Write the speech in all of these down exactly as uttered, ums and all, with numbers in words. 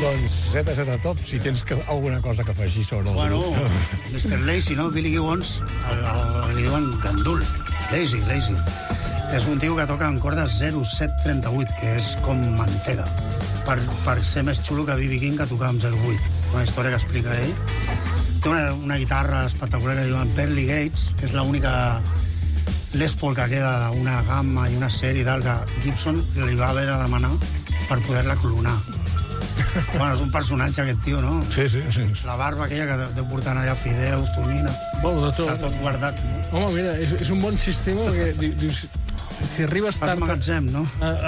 Doncs Z Z Top, si tens que, alguna cosa que afegir sobre el Bueno, grup. mister Lazy, no? Billy Gibbons, el, el, li diuen gandul. Lazy, Lazy. És un tio que toca en cordes zero set trenta-vuit, que és com mantega. Per, per ser més xulo que B B King, que tocava amb zero vuit. Una història que explica ell. Té una, una guitarra espectacular que diuen Pearly Gates, que és l'única Les Paul que queda, una gamma i una sèrie tal, que Gibson li va haver de demanar per poder-la clonar. Bueno, és un personatge aquest tio, no? Sí, sí, sí. La barba aquella que deu portar allà fideus, tonyina, Bueno, de tot. està tot guardat. No? Home, mira, és, és un bon sistema, perquè di- dius, si arribes Fas tard... magatzem, no? Uh,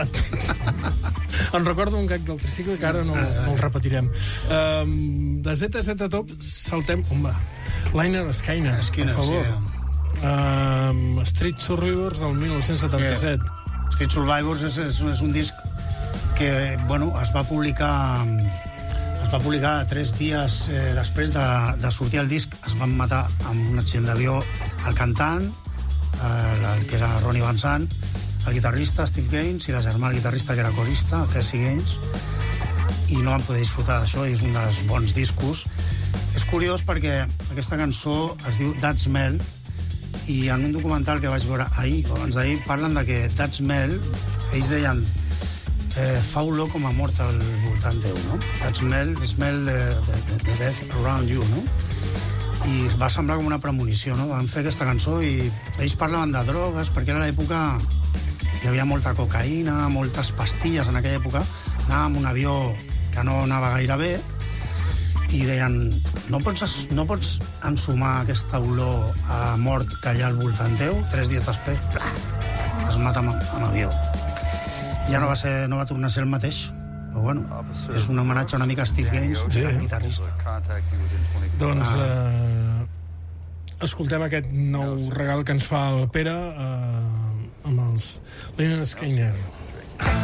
uh, em recordo un gag del tricicle que ara no, no el repetirem. Um, de Z Z Top saltem... Home, Liner Skyner, Skinner, per favor. sí. Um, Street Survivors del dinou setanta-set. Street Survivors és, és, és un disc que, bueno, es va publicar es va publicar tres dies eh, després de, de sortir el disc. Es van matar amb un accident d'avió el cantant, eh, el que era Ronnie Van Sant, el guitarrista Steve Gaines i la germana el guitarrista que era corista, Cassie Gaines, i no van poder disfrutar d'això, i és un dels bons discos. És curiós perquè aquesta cançó es diu That Smell, i en un documental que vaig veure ahir o abans d'ahir parlen de que That Smell, ells deien eh, fa olor com a mort al voltant teu, no? That Smell, smell de, de, de, de death around you, no? I va semblar com una premonició, no? Van fer aquesta cançó i ells parlaven de drogues, perquè era l'època hi havia molta cocaïna, moltes pastilles en aquella època. Anàvem amb un avió que no anava gaire bé i deien, no pots, no pots ensumar aquesta olor a mort que hi ha al voltant teu, tres dies després, pla, es mata amb, amb avió. Ja no va, ser, no va tornar a ser el mateix, però bueno, és un homenatge una mica a Steve Gaines, sí, el guitarrista. Doncs eh, escoltem aquest nou regal que ens fa el Pere eh, amb els Liner Skyner.